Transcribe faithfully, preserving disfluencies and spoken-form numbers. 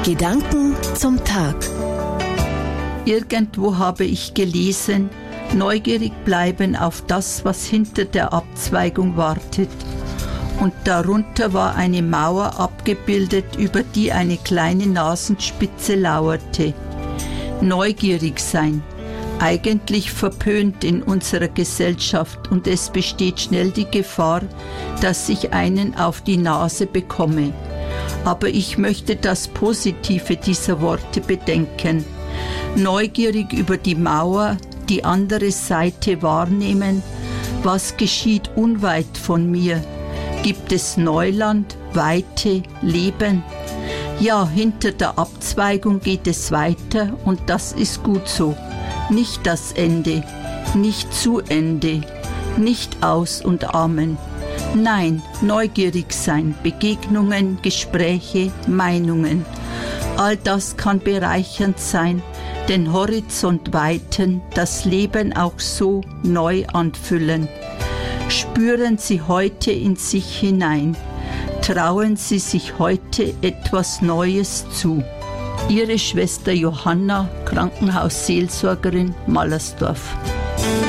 Gedanken zum Tag. Irgendwo habe ich gelesen, neugierig bleiben auf das, was hinter der Abzweigung wartet. Und darunter war eine Mauer abgebildet, über die eine kleine Nasenspitze lauerte. Neugierig sein, eigentlich verpönt in unserer Gesellschaft, und es besteht schnell die Gefahr, dass ich einen auf die Nase bekomme. Aber ich möchte das Positive dieser Worte bedenken. Neugierig über die Mauer, die andere Seite wahrnehmen. Was geschieht unweit von mir? Gibt es Neuland, Weite, Leben? Ja, hinter der Abzweigung geht es weiter, und das ist gut so. Nicht das Ende, nicht zu Ende, nicht aus und Amen. Nein, neugierig sein, Begegnungen, Gespräche, Meinungen. All das kann bereichernd sein, den Horizont weiten, das Leben auch so neu anfüllen. Spüren Sie heute in sich hinein. Trauen Sie sich heute etwas Neues zu. Ihre Schwester Johanna, Krankenhausseelsorgerin, Mallersdorf.